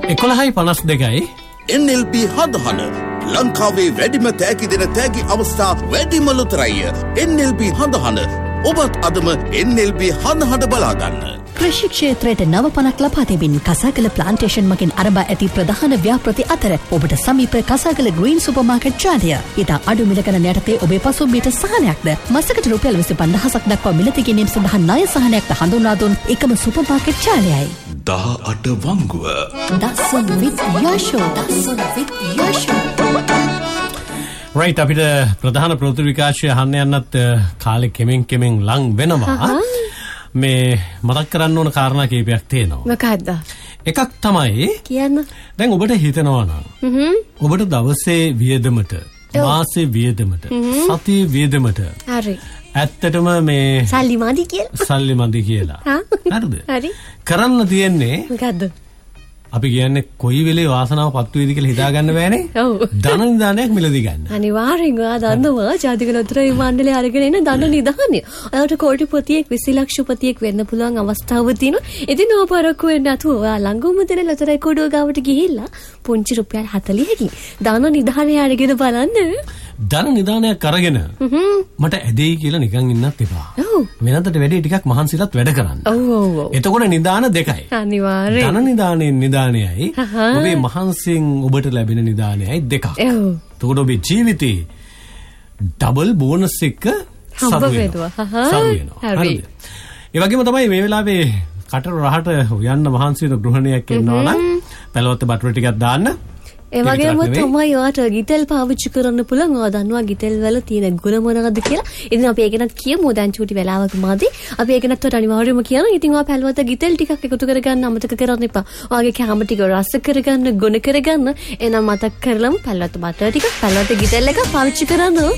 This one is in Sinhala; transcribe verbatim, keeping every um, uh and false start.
එකොළහයි පනස් දෙකයි එන් එල් බී හදහන ලංකාවේ වැඩිම තෑගි දෙන තෑගි අවස්ථා වැඩිම ලොතරැය. එන් එල් බී හදහන ඔබත් අදම එන් එල් බී හදහන බලාගන්න. කෘෂි ක්ෂේත්‍රයට නව පණක් ලබා දෙමින් කසාගල ප්ලාන්ටේෂන් මගින් අරඹා ඇති ප්‍රධාන ව්‍යාපෘති අතර ඔබට සමීප කසාගල ග්‍රීන් සුපර් මාකට් ජාලය. ඉතා අඩු මිල ගණන යටතේ ඔබේ පසුම්බියට සහනයක්ද මසකට රුපියල් විසි පන්දහසක් දක්වා මිලදී ගැනීම සඳහා ණය සහනයක්ද හඳුන්වා දුන් එකම සුපර් මාකට් ජාලයයි. දහ අට වංගුව දසුන් විත් යෂෝ දසුන් විත් යෂෝ. රයිට් අපිට ප්‍රධාන ප්‍රවෘත්ති විකාශය අහන්න යන්නත් කාලේ කෙමෙන් කෙමෙන් ලං වෙනවා. මේ මතක් කරන්න ඕන කාරණා කීපයක් තියෙනවා. මොකක්ද? එකක් තමයි කියන්න. දැන් ඔබට හිතෙනවා නම් ඔබට දවසේ වියදමට, මාසේ වියදමට, සතියේ වියදමට හරි. ඇත්තටම මේ සල්ලි මදි කියලා. සල්ලි මදි කියලා. හරිද? හරි. කරන්න තියෙන්නේ මොකද්ද? අපි කියන්නේ කොයි වෙලේ වාසනාව පත්තු වේද කියලා හිතා ගන්න බෑනේ. ඔව්. ධන නිදානයක් මිලදී ගන්න. අනිවාර්යෙන්ම ආ දන්නවා ජාතික ලොතරැයි මණ්ඩලය අරගෙන එන ධන නිදානය. ඔයාලට කෝටිපතියෙක් විසි ලක්ෂපතියෙක් වෙන්න පුළුවන් අවස්ථාව තියෙනවා. ඉතින් ඕපරක්කු වෙන්න නැතුව ඔයා ළඟම තියෙන ලොතරැයි කෝඩුව ගාවට ගිහිල්ලා පුංචි රුපියල් හතලිහකින් ධන නිදානය අරගෙන බලන්න. ධන නිදානයක් අරගෙන මට ඇදෙයි කියලා නිකන් ඉන්නත් එපා. ඔව්. වෙනතට වැඩි ටිකක් මහන්සිලත් වැඩ කරන්න. ඔව් ඔව් ඔව්. එතකොට නිදාන දෙකයි. අනිවාර්යෙන්. ධන නිදානේ නිදානයයි ඔබේ මහන්සියෙන් ඔබට ලැබෙන නිදානයයි දෙකක්. ඔව්. එතකොට ඔබේ ජීවිතේ ඩබල් බෝනස් එක සරු වෙනවා. සරු වෙනවා. හරිද? ඒ වගේම තමයි මේ වෙලාවේ කට රහට යන්න මහන්සි වෙන ගෘහණියක් ඉන්නවා නම් පළවත්ත බටුර ටිකක් දාන්න. ඒ වගේම තමයි ඔයාට ගිතෙල් පාවිච්චි කරන්න පුළුවන්. ඔයා දන්නවා ගිතෙල් වල තියෙන ගුණ මොනවද කියලා. ඉතින් අපි ඒක නත් කියමු දැන් චූටි වෙලාවක මාදී. අපි ඒක නත් අනිවාර්යයෙන්ම කියනවා. ඉතින් ඔයා පැලවත ගිතෙල් ටිකක් එකතු කරගන්න අමතක කරන්න එපා. ඔයාගේ කැම ටික රස කරගන්න, ගුණ කරගන්න. එහෙනම් මතක් කරලම පැලවත බටර් ටික, පැලවත ගිතෙල් එක පාවිච්චි කරන්න.